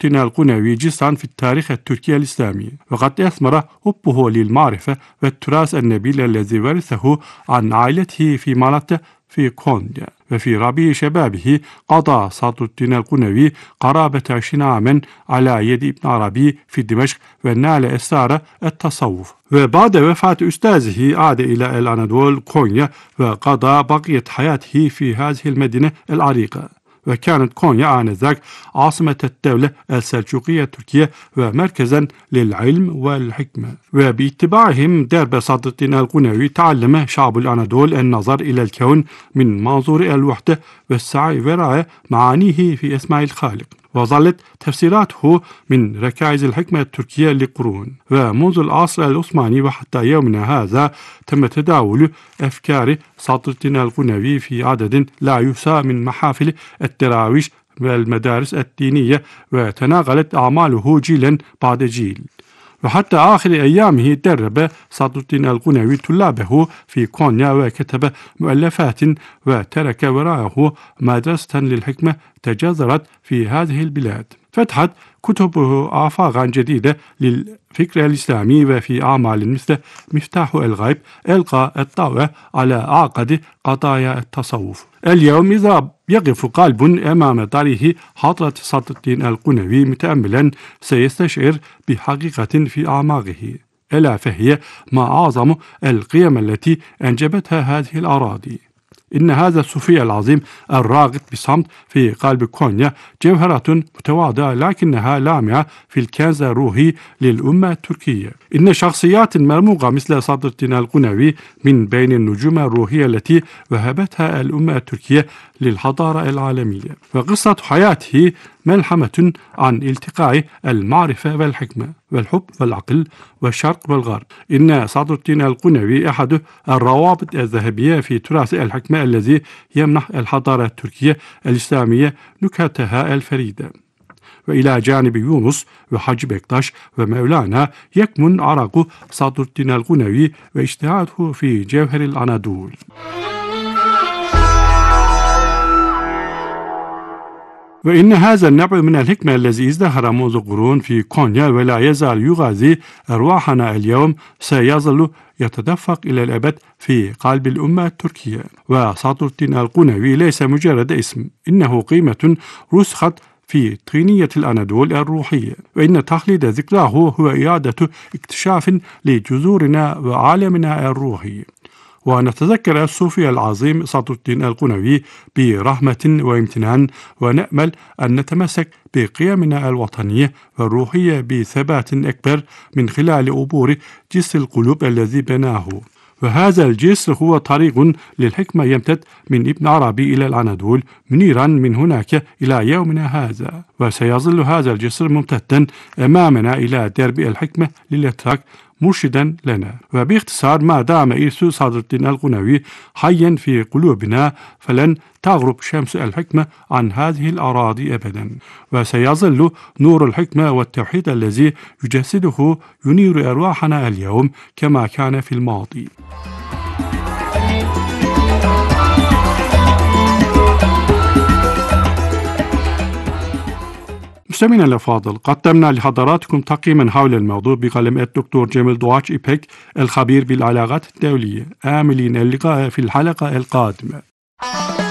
الدين القنوي جسرا في التاريخ التركي الإسلامي، وقد أثمر حبه للمعرفة والتراث النبيل الذي ورثه عن عائلته في مالطا في كونيا. وفي ربيع شبابه قضى صدر الدين القنوي قرابة 20 عاما على يد ابن عربي في دمشق، ونال أسرار التصوف. وبعد وفاة أستاذه عاد إلى الأناضول كونيا، وقضى بقية حياته في هذه المدينة العريقة. وكانت كونيا آنذاك عاصمة الدولة السلجوقية التركية ومركزا للعلم والحكمة. وباتباعهم درب صدر الدين القنوي تعلم شعب الأناضول النظر إلى الكون من منظور الوحدة والسعي وراء معانيه في أسماء الخالق، وظلت تفسيراته من ركائز الحكمة التركية لقرون. ومنذ العصر العثماني وحتى يومنا هذا تم تداول أفكار صدر الدين القنوي في عدد لا يحصى من محافل التراويح والمدارس الدينية، وتناقلت أعماله جيلا بعد جيل. وحتى آخر أيامه درب صدر الدين القنوي طلابه في كونيا وكتب مؤلفات، وترك وراءه مدرسة للحكمة تجذرت في هذه البلاد. فتحت كتبه آفاقا جديدة للفكر الإسلامي، وفي أعمال مثل مفتاح الغيب ألقى الضوء على أعقد قضايا التصوف. اليوم إذا يقف قلب أمام داره حضرة صدر الدين القنوي متأملا سيستشعر بحقيقة في أعماقه، ألا فهي ما أعظم القيم التي أنجبتها هذه الأراضي. إن هذا الصوفي العظيم الراغب بصمت في قلب كونيا جوهرة متواضعة لكنها لامعة في الكنز الروحي للأمة التركية. إن شخصيات مرموقة مثل صدر الدين القنوي من بين النجوم الروحية التي وهبتها الأمة التركية للحضارة العالمية. وقصة حياته ملحمة عن التقاء المعرفة والحكمة والحب والعقل والشرق والغرب. إن صدر الدين القنوي أحد الروابط الذهبية في تراث الحكمة الذي يمنح الحضارة التركية الإسلامية نكهتها الفريدة. وإلى جانب يونس وحج بكتاش ومولانا يكمن عرق صدر الدين القنوي واجتهاده في جوهر الأناضول. وإن هذا النوع من الحكمة الذي ازدهر منذ قرون في كونيا ولا يزال يغذي أرواحنا اليوم سيظل يتدفق إلى الأبد في قلب الأمة التركية. وصدر الدين القنوي ليس مجرد اسم، إنه قيمة رسخت في طينية الأناضول الروحية. وإن تخليد ذكراه هو إعادة اكتشاف لجذورنا وعالمنا الروحي. ونتذكر الصوفي العظيم صدر الدين القنوي برحمة وامتنان، ونأمل أن نتمسك بقيمنا الوطنية والروحية بثبات أكبر من خلال عبور جسر القلوب الذي بناه. وهذا الجسر هو طريق للحكمة يمتد من ابن عربي إلى الأناضول منيرا من هناك إلى يومنا هذا. وسيظل هذا الجسر ممتدا أمامنا إلى درب الحكمة للإتراك مرشدا لنا. وباختصار ما دام إرث صدر الدين القنوي حيا في قلوبنا فلن تغرب شمس الحكمة عن هذه الأراضي أبدا، وسيظل نور الحكمة والتوحيد الذي يجسده ينير أرواحنا اليوم كما كان في الماضي. مستمعينا الأفاضل، قدمنا لحضراتكم تقييما حول الموضوع بقلم الدكتور جميل دواتش إيبك الخبير بالعلاقات الدولية. آملين اللقاء في الحلقة القادمة.